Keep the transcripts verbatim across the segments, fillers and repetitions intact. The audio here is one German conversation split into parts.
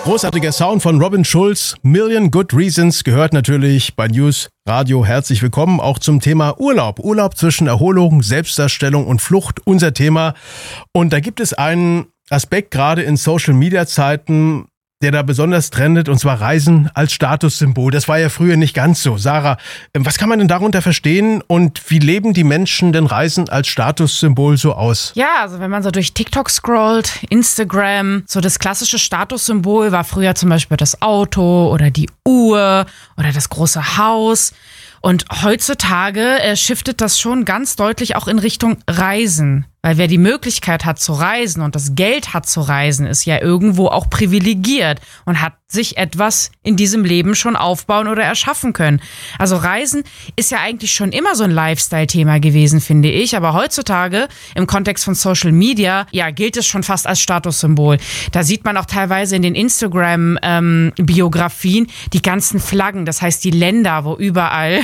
Großartiger Sound von Robin Schulz. Million Good Reasons gehört natürlich bei News Radio. Herzlich willkommen auch zum Thema Urlaub. Urlaub zwischen Erholung, Selbstdarstellung und Flucht, unser Thema. Und da gibt es einen Aspekt gerade in Social-Media-Zeiten, der da besonders trendet, und zwar Reisen als Statussymbol. Das war ja früher nicht ganz so. Sarah, was kann man denn darunter verstehen und wie leben die Menschen denn Reisen als Statussymbol so aus? Ja, also wenn man so durch TikTok scrollt, Instagram, so das klassische Statussymbol war früher zum Beispiel das Auto oder die Uhr oder das große Haus. Und heutzutage äh, shiftet das schon ganz deutlich auch in Richtung Reisen. Weil wer die Möglichkeit hat zu reisen und das Geld hat zu reisen, ist ja irgendwo auch privilegiert und hat sich etwas in diesem Leben schon aufbauen oder erschaffen können. Also Reisen ist ja eigentlich schon immer so ein Lifestyle-Thema gewesen, finde ich. Aber heutzutage im Kontext von Social Media, ja, gilt es schon fast als Statussymbol. Da sieht man auch teilweise in den Instagram-Biografien die ganzen Flaggen, das heißt die Länder, wo überall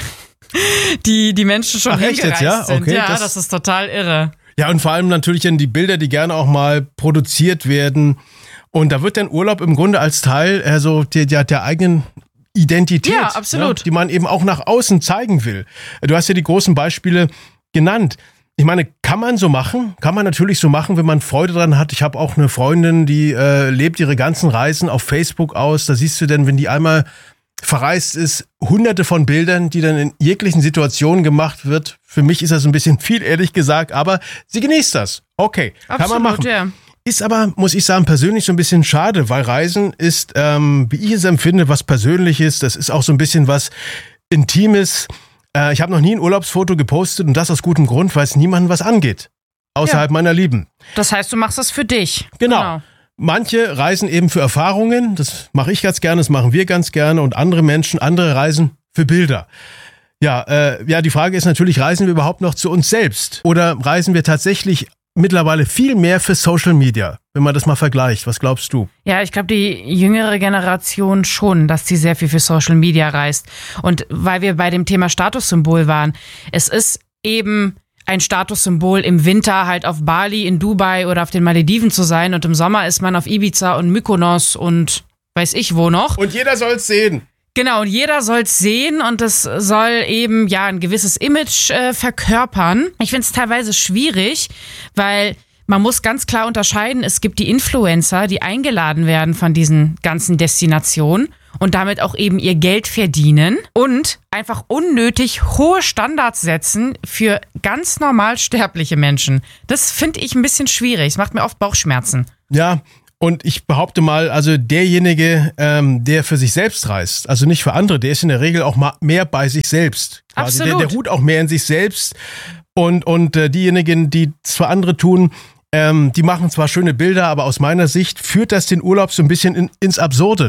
die, die Menschen schon Ach, hingereist echt jetzt, ja? sind. Okay, ja, das, das ist total irre. Ja, und vor allem natürlich in die Bilder, die gerne auch mal produziert werden. Und da wird dann Urlaub im Grunde als Teil also der, der, der eigenen Identität, ja, absolut. Ne, die man eben auch nach außen zeigen will. Du hast ja die großen Beispiele genannt. Ich meine, kann man so machen? Kann man natürlich so machen, wenn man Freude dran hat. Ich habe auch eine Freundin, die äh, lebt ihre ganzen Reisen auf Facebook aus. Da siehst du dann, wenn die einmal verreist ist, hunderte von Bildern, die dann in jeglichen Situationen gemacht wird. Für mich ist das ein bisschen viel, ehrlich gesagt, aber sie genießt das. Okay, absolut, kann man machen. Ja. Ist aber, muss ich sagen, persönlich so ein bisschen schade, weil Reisen ist, ähm, wie ich es empfinde, was Persönliches. Das ist auch so ein bisschen was Intimes. Äh, ich habe noch nie ein Urlaubsfoto gepostet und das aus gutem Grund, weil es niemandem was angeht. Außerhalb ja. meiner Lieben. Das heißt, du machst das für dich. Genau. genau. Manche reisen eben für Erfahrungen, das mache ich ganz gerne, das machen wir ganz gerne, und andere Menschen, andere reisen für Bilder. Ja, äh, ja, die Frage ist natürlich, reisen wir überhaupt noch zu uns selbst oder reisen wir tatsächlich mittlerweile viel mehr für Social Media, wenn man das mal vergleicht? Was glaubst du? Ja, ich glaube, die jüngere Generation schon, dass sie sehr viel für Social Media reist. Und weil wir bei dem Thema Statussymbol waren, es ist eben ein Statussymbol, im Winter halt auf Bali, in Dubai oder auf den Malediven zu sein, und im Sommer ist man auf Ibiza und Mykonos und weiß ich wo noch. Und jeder soll's sehen. Genau, und jeder soll's sehen, und es soll eben ja ein gewisses Image äh, verkörpern. Ich finde es teilweise schwierig, weil man muss ganz klar unterscheiden, es gibt die Influencer, die eingeladen werden von diesen ganzen Destinationen und damit auch eben ihr Geld verdienen und einfach unnötig hohe Standards setzen für ganz normal sterbliche Menschen. Das finde ich ein bisschen schwierig. Es macht mir oft Bauchschmerzen. Ja, und ich behaupte mal, also derjenige, ähm, der für sich selbst reist, also nicht für andere, der ist in der Regel auch mal mehr bei sich selbst. Quasi. Absolut. Der, der ruht auch mehr in sich selbst. Und, und äh, diejenigen, die es für andere tun, ähm, die machen zwar schöne Bilder, aber aus meiner Sicht führt das den Urlaub so ein bisschen in, ins Absurde.